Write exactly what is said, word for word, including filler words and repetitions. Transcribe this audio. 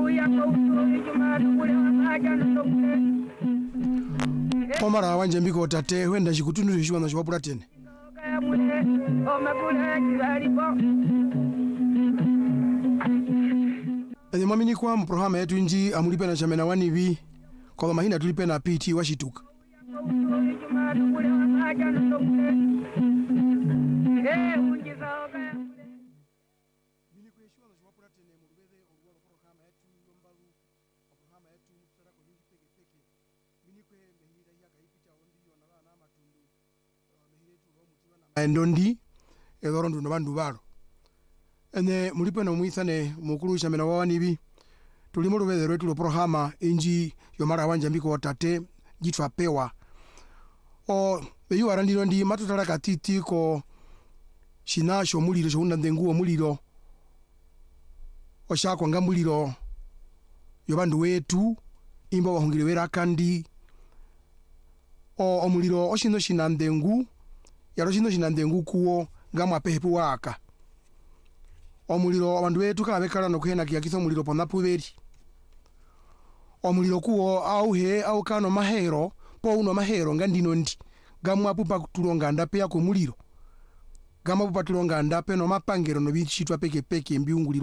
Omara wanje mbiko tate wenda chikutundu chishwana chwapura tene. Ene mwamini kwa mprohama yetu inji amulipe na chamena wani vi kwa mahina tulipe na P T washituka. Ndondi edoro ndu bandu balo ene mulipe na muithane mukuru chamena wani vi tulimo rubeze rwetu lo programa inji yomara wanja mbiko tate jitwa pewa o beyu arandiro ndi matutala katiti ko shinasho muliro shunda ndenguo muliro oshako ngambuliro yobandu wetu imba wahungire wera kandi o omuliro oshino shinandengu yaro shino shinandengu kuo ngamwa pehepu waka omuliro abandu wetu kabekala no kuhena kiakiso muliro pona puberi omuliro kuo au he au kano mahero po uno mahero ngandino ndi gamwa pupa kutulonga ndape ya ko muliro gamwa pupa tulonga ndape no mapangero no bichitwa peke peke mbiunguliro